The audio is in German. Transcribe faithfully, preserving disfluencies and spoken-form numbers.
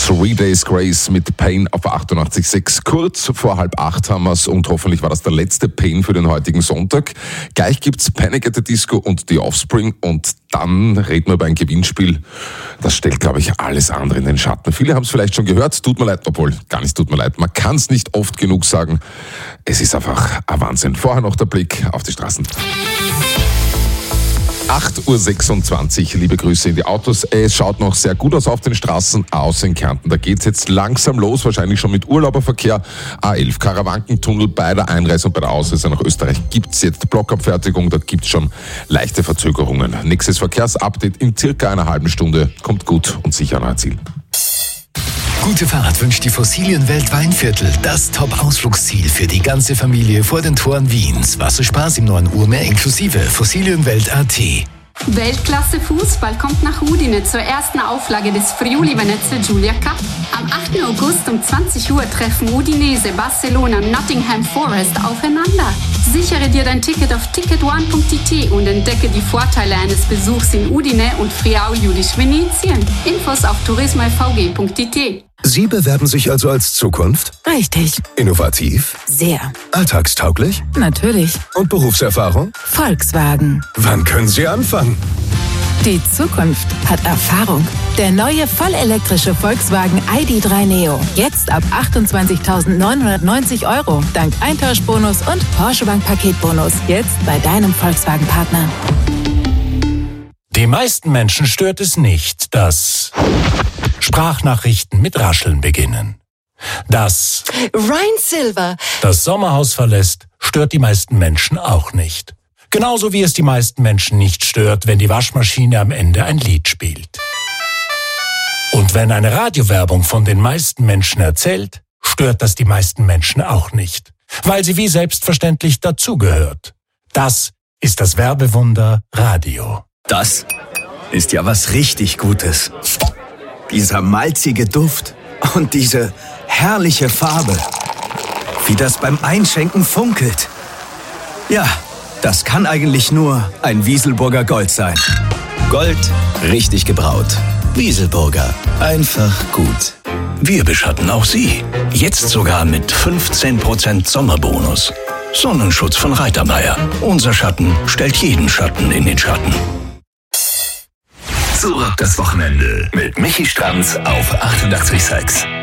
Three Days Grace mit Pain auf achtundachtzig Komma sechs. Kurz vor halb acht haben wir's und hoffentlich war das der letzte Pain für den heutigen Sonntag. Gleich gibt's Panic at the Disco und The Offspring und dann reden wir über ein Gewinnspiel. Das stellt, glaube ich, alles andere in den Schatten. Viele haben es vielleicht schon gehört, tut mir leid, obwohl gar nicht tut mir leid. Man kann es nicht oft genug sagen. Es ist einfach ein Wahnsinn. Vorher noch der Blick auf die Straßen. acht Uhr sechsundzwanzig, liebe Grüße in die Autos. Es schaut noch sehr gut aus auf den Straßen, außer in Kärnten. Da geht's jetzt langsam los, wahrscheinlich schon mit Urlauberverkehr. A elf, Karawankentunnel bei der Einreise und bei der Ausreise nach Österreich gibt's jetzt Blockabfertigung, da gibt's schon leichte Verzögerungen. Nächstes Verkehrsupdate in circa einer halben Stunde. Kommt gut und sicher an euer Ziel. Gute Fahrt wünscht die Fossilienwelt Weinviertel, das Top-Ausflugsziel für die ganze Familie vor den Toren Wiens. Wasserspaß im neuen Urmeer inklusive Fossilienwelt Punkt at. Weltklasse Fußball kommt nach Udine zur ersten Auflage des Friuli Venezia Giulia Cup. Am achten August um zwanzig Uhr treffen Udinese, Barcelona, Nottingham Forest aufeinander. Sichere dir dein Ticket auf ticket one punkt it und entdecke die Vorteile eines Besuchs in Udine und Friaul-Judisch Venetien. Infos auf tourismo f v g punkt it. Sie bewerben sich also als Zukunft? Richtig. Innovativ? Sehr. Alltagstauglich? Natürlich. Und Berufserfahrung? Volkswagen. Wann können Sie anfangen? Die Zukunft hat Erfahrung. Der neue vollelektrische Volkswagen I D drei Neo. Jetzt ab achtundzwanzigtausendneunhundertneunzig Euro. Dank Eintauschbonus und Porsche Bank Paketbonus. Jetzt bei deinem Volkswagen-Partner. Die meisten Menschen stört es nicht, dass Sprachnachrichten mit Rascheln beginnen. Dass Ryan Silver das Sommerhaus verlässt, stört die meisten Menschen auch nicht. Genauso wie es die meisten Menschen nicht stört, wenn die Waschmaschine am Ende ein Lied spielt. Und wenn eine Radiowerbung von den meisten Menschen erzählt, stört das die meisten Menschen auch nicht, weil sie wie selbstverständlich dazugehört. Das ist das Werbewunder Radio. Das ist ja was richtig Gutes. Dieser malzige Duft und diese herrliche Farbe. Wie das beim Einschenken funkelt. Ja, das kann eigentlich nur ein Wieselburger Gold sein. Gold, richtig gebraut. Wieselburger, einfach gut. Wir beschatten auch Sie. Jetzt sogar mit fünfzehn Prozent Sommerbonus. Sonnenschutz von Reitermeier. Unser Schatten stellt jeden Schatten in den Schatten. Zurück das Wochenende mit Michi Stranz auf achtundachtzig Komma sechs.